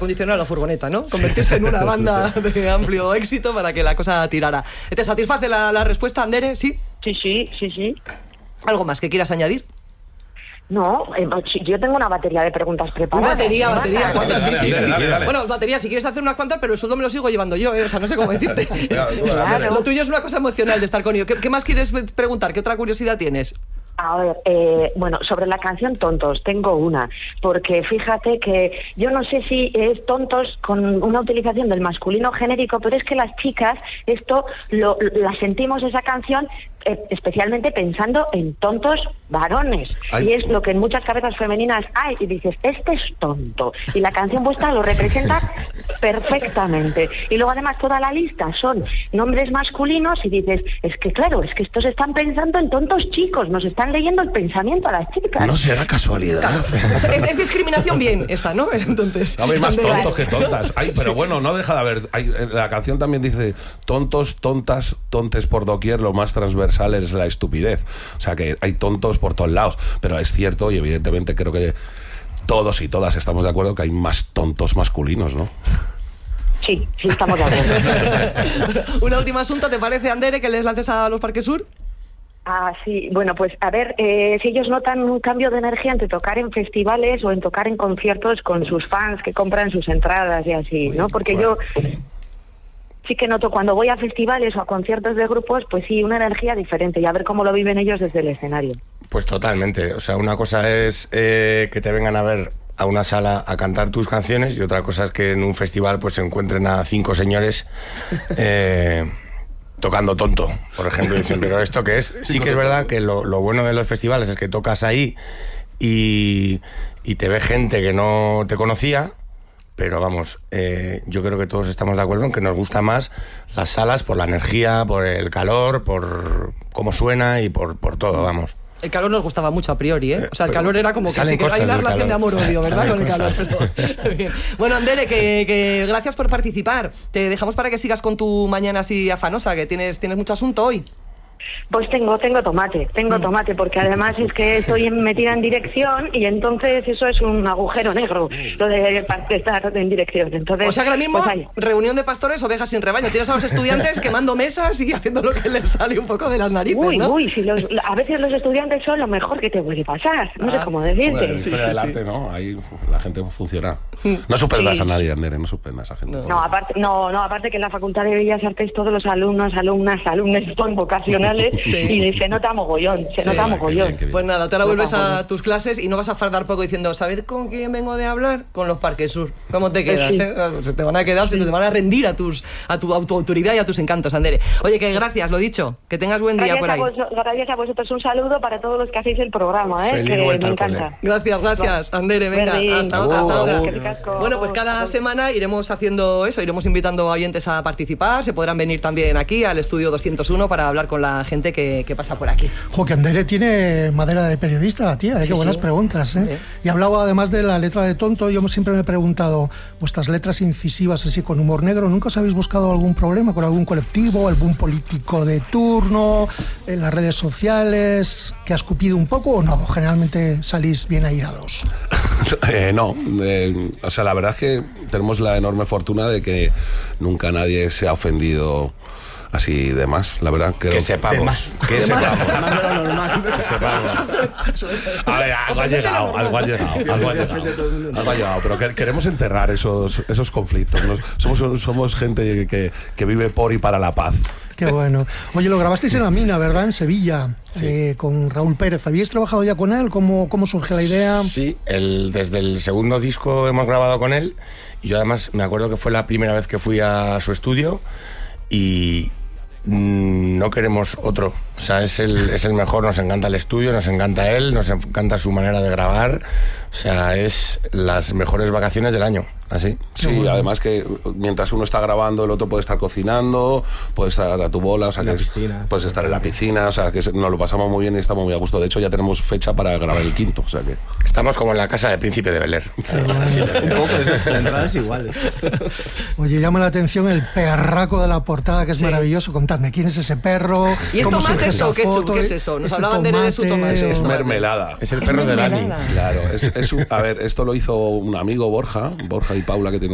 acondicionar la furgoneta, ¿no? Convertirse en una banda de amplio éxito para que la cosa tirara. ¿Te satisface la respuesta, Andere? ¿Sí? Sí. ¿Algo más que quieras añadir? No, yo tengo una batería de preguntas preparadas. Batería. ¿Cuántas? Sí. Dale. Bueno, batería, si quieres hacer unas cuantas, pero el sueldo me lo sigo llevando yo, O sea, no sé cómo decirte. Claro. Lo tuyo es una cosa emocional de estar con ellos. ¿Qué más quieres preguntar? ¿Qué otra curiosidad tienes? A ver, bueno, sobre la canción Tontos, tengo una, porque fíjate que yo no sé si es tontos con una utilización del masculino genérico, pero es que las chicas esto la sentimos esa canción especialmente pensando en tontos varones. Ay. Y es lo que en muchas cabezas femeninas hay, y dices, este es tonto. Y la canción vuestra lo representa perfectamente. Y luego además toda la lista son nombres masculinos y dices, es que claro, es que estos están pensando en tontos chicos, nos están leyendo el pensamiento a las chicas. No será casualidad. Es discriminación bien esta, ¿no? Entonces, No, hay más tontos que tontas. Pero bueno, no deja de haber. La canción también dice tontos, tontas, tontes por doquier, lo más transversal es la estupidez. O sea que hay tontos por todos lados. Pero es cierto, y evidentemente creo que todos y todas estamos de acuerdo que hay más tontos masculinos, ¿no? Sí, estamos de acuerdo. Un último asunto, ¿te parece, Andere, que les lances a los Parques Sur? Sí, bueno, pues a ver, si ellos notan un cambio de energía entre tocar en festivales o en tocar en conciertos con sus fans que compran sus entradas y así, ¿no? Porque yo sí que noto cuando voy a festivales o a conciertos de grupos, pues sí, una energía diferente y a ver cómo lo viven ellos desde el escenario. Pues totalmente, o sea, una cosa es que te vengan a ver a una sala a cantar tus canciones y otra cosa es que en un festival pues se encuentren a 5 señores tocando tonto, por ejemplo, y dicen, pero ¿esto qué es? Sí que es verdad que lo bueno de los festivales es que tocas ahí y te ve gente que no te conocía, pero vamos, yo creo que todos estamos de acuerdo en que nos gustan más las salas por la energía, por el calor, por cómo suena y por todo, vamos. El calor nos gustaba mucho a priori, O sea, el calor era como que salen sí, que hay una cosas del relación de calor. amor-odio, ¿verdad? Salen Con el calor. cosas. Bien. Bueno, Andere, que gracias por participar. Te dejamos para que sigas con tu mañana así afanosa, que tienes mucho asunto hoy. Pues tengo tomate, porque además es que estoy metida en dirección y entonces eso es un agujero negro, lo de estar en dirección. Entonces, O sea que ahora mismo, pues reunión de pastores, ovejas sin rebaño. Tienes a los estudiantes quemando mesas y haciendo lo que les sale un poco de las narices, ¿no? si a veces los estudiantes son lo mejor que te puede pasar, no sé cómo decirte. Bueno, en historia del arte, ¿no? Ahí la gente funciona. No suspendas a nadie, Andere, no suspendas a gente. No, aparte que en la Facultad de Bellas Artes todos los alumnos son vocacionales y se nota mogollón, Qué bien. Pues nada, te ahora vuelves a tus clases y no vas a fardar poco diciendo, ¿sabes con quién vengo de hablar? Con los Parques Sur. ¿Cómo te quedas? Se te van a quedar, se te van a rendir a tu autoridad y a tus encantos, Andere. Oye, que gracias, lo dicho, que tengas buen día por ahí. Gracias a vosotros, un saludo para todos los que hacéis el programa, Feliz que me vuelta al encanta. Gracias, Andere, venga, Berdin. hasta otra. Casco. Bueno, pues cada semana iremos haciendo eso, iremos invitando a oyentes a participar, se podrán venir también aquí al estudio 201 para hablar con la gente que pasa por aquí. Jo, que Andere tiene madera de periodista, la tía, qué buenas preguntas, Sí. Y hablaba además de la letra de tonto. Yo siempre me he preguntado, vuestras letras incisivas así con humor negro, ¿nunca os habéis buscado algún problema con algún colectivo, algún político de turno, en las redes sociales, que ha escupido un poco o no? Generalmente salís bien airados. No, o sea, la verdad es que tenemos la enorme fortuna de que nunca nadie se ha ofendido así de más, la verdad. Que sepamos. Que sepamos. A ver, algo ha llegado, pero queremos enterrar esos conflictos, ¿no? Somos gente que vive por y para la paz. Qué bueno. Oye, lo grabasteis en La Mina, ¿verdad? En Sevilla, con Raúl Pérez. ¿Habíais trabajado ya con él? ¿Cómo surge la idea? Sí, desde el segundo disco hemos grabado con él y yo además me acuerdo que fue la primera vez que fui a su estudio y no queremos otro. O sea, es el mejor, nos encanta el estudio, nos encanta él, nos encanta su manera de grabar. O sea, es las mejores vacaciones del año, así. Sí, bueno. Además que mientras uno está grabando, el otro puede estar cocinando, puede estar a tu bola, o sea, puedes estar en la piscina, o sea, que nos lo pasamos muy bien y estamos muy a gusto. De hecho, ya tenemos fecha para grabar el quinto, o sea que... Estamos como en la casa de Príncipe de Bel-Air. Sí, un poco, la entrada es igual. Oye, llama la atención el perraco de la portada, que es maravilloso. Contadme, ¿quién es ese perro? ¿Y es tomate o ketchup? ¿Qué es eso? Nos hablaban de su tomate. Es mermelada. Es el perro de Dani. Claro, a ver, esto lo hizo un amigo, Borja y Paula, que tiene